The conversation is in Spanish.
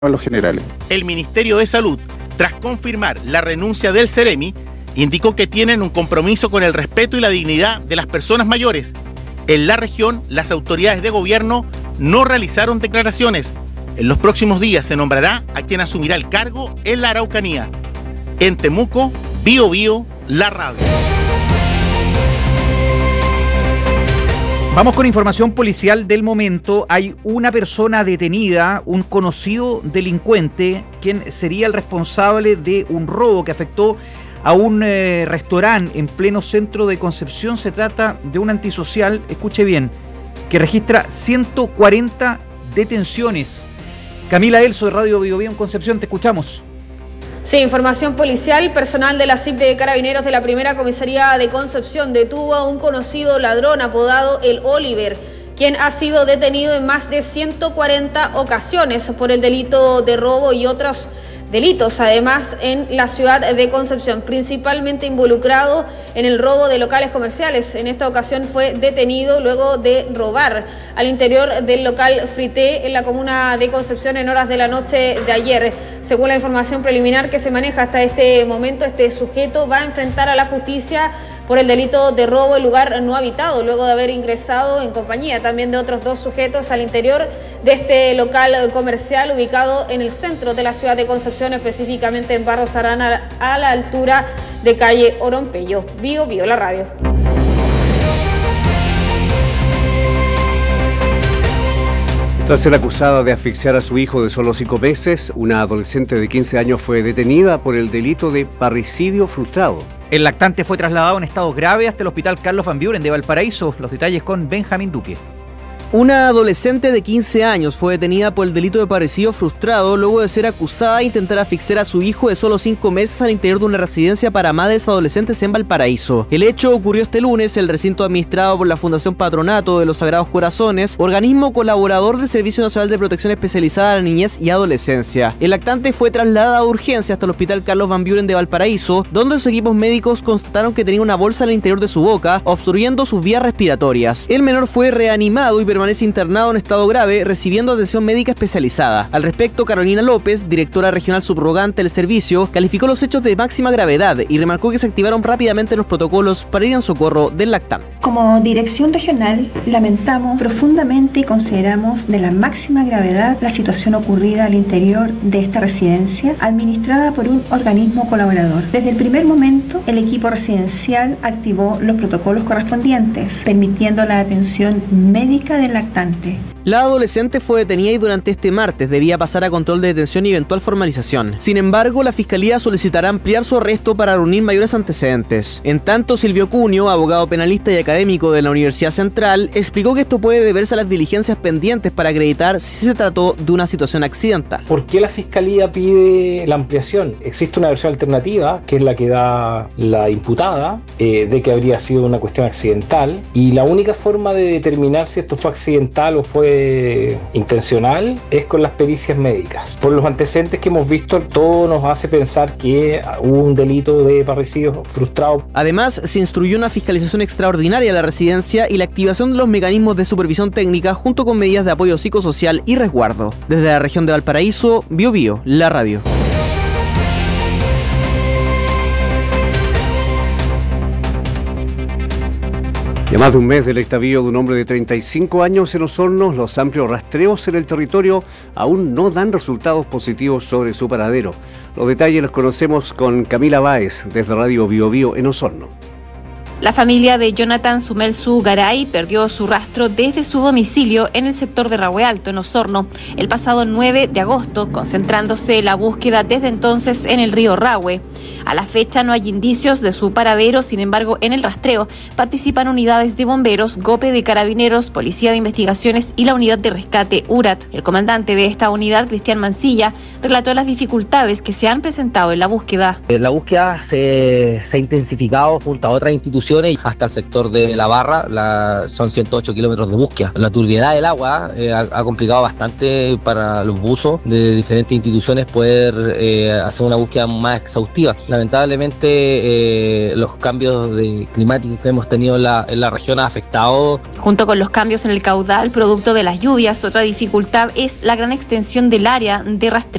en los generales. El Ministerio de Salud, tras confirmar la renuncia del Ceremi, indicó que tienen un compromiso con el respeto y la dignidad de las personas mayores. En la región, las autoridades de gobierno no realizaron declaraciones. En los próximos días se nombrará a quien asumirá el cargo en la Araucanía. En Temuco, Bío Bío, la radio. Vamos con información policial del momento. Hay una persona detenida, un conocido delincuente, quien sería el responsable de un robo que afectó a un restaurante en pleno centro de Concepción. Se trata de un antisocial, escuche bien, que registra 140 detenciones. Camila Elso de Radio Bío Bío en Concepción, te escuchamos. Sí, información policial. Personal de la CIP de Carabineros de la Primera Comisaría de Concepción detuvo a un conocido ladrón apodado El Oliver, quien ha sido detenido en más de 140 ocasiones por el delito de robo y otros delitos, además en la ciudad de Concepción, principalmente involucrado en el robo de locales comerciales. En esta ocasión fue detenido luego de robar al interior del local Frité en la comuna de Concepción en horas de la noche de ayer. Según la información preliminar que se maneja hasta este momento, este sujeto va a enfrentar a la justicia por el delito de robo en lugar no habitado, luego de haber ingresado en compañía también de otros dos sujetos al interior de este local comercial ubicado en el centro de la ciudad de Concepción, específicamente en Barros Arana, a la altura de calle Orompeyo. Bío Bío, la radio. Tras ser acusada de asfixiar a su hijo de solo 5 meses, una adolescente de 15 años fue detenida por el delito de parricidio frustrado. El lactante fue trasladado en estado grave hasta el hospital Carlos Van Buren de Valparaíso. Los detalles con Benjamín Duque. Una adolescente de 15 años fue detenida por el delito de parricidio frustrado luego de ser acusada de intentar asfixiar a su hijo de solo 5 meses al interior de una residencia para madres adolescentes en Valparaíso. El hecho ocurrió este lunes en el recinto administrado por la Fundación Patronato de los Sagrados Corazones, organismo colaborador del Servicio Nacional de Protección Especializada a la Niñez y Adolescencia. El lactante fue trasladada a urgencia hasta el hospital Carlos Van Buren de Valparaíso, donde los equipos médicos constataron que tenía una bolsa al interior de su boca, obstruyendo sus vías respiratorias. El menor fue reanimado y permanece internado en estado grave, recibiendo atención médica especializada. Al respecto, Carolina López, directora regional subrogante del servicio, calificó los hechos de máxima gravedad y remarcó que se activaron rápidamente los protocolos para ir en socorro del lactante. Como dirección regional, lamentamos profundamente y consideramos de la máxima gravedad la situación ocurrida al interior de esta residencia, administrada por un organismo colaborador. Desde el primer momento, el equipo residencial activó los protocolos correspondientes, permitiendo la atención médica del lactante. La adolescente fue detenida y durante este martes debía pasar a control de detención y eventual formalización. Sin embargo, la Fiscalía solicitará ampliar su arresto para reunir mayores antecedentes. En tanto, Silvio Cunio, abogado penalista y académico de la Universidad Central, explicó que esto puede deberse a las diligencias pendientes para acreditar si se trató de una situación accidental. ¿Por qué la Fiscalía pide la ampliación? Existe una versión alternativa, que es la que da la imputada, de que habría sido una cuestión accidental, y la única forma de determinar si esto fue accidental o fue intencional es con las pericias médicas. Por los antecedentes que hemos visto, todo nos hace pensar que hubo un delito de parricidio frustrado. Además, se instruyó una fiscalización extraordinaria a la residencia y la activación de los mecanismos de supervisión técnica junto con medidas de apoyo psicosocial y resguardo. Desde la región de Valparaíso, Bío Bío, la radio. Y a más de un mes del extravío de un hombre de 35 años en Osorno, los amplios rastreos en el territorio aún no dan resultados positivos sobre su paradero. Los detalles los conocemos con Camila Báez, desde Radio Bío Bío en Osorno. La familia de Jonathan Sumelsu Garay perdió su rastro desde su domicilio en el sector de Rahue Alto, en Osorno, el pasado 9 de agosto, concentrándose la búsqueda desde entonces en el río Rahue. A la fecha no hay indicios de su paradero, sin embargo, en el rastreo participan unidades de bomberos, GOPE de Carabineros, Policía de Investigaciones y la unidad de rescate URAT. El comandante de esta unidad, Cristian Mancilla, relató las dificultades que se han presentado en la búsqueda. La búsqueda se ha intensificado junto a otras instituciones instituciones hasta el sector de La Barra, son 108 kilómetros de búsqueda. La turbiedad del agua ha complicado bastante para los buzos de diferentes instituciones poder hacer una búsqueda más exhaustiva. Lamentablemente los cambios climáticos que hemos tenido en la región ha afectado. Junto con los cambios en el caudal producto de las lluvias, otra dificultad es la gran extensión del área de rastreo.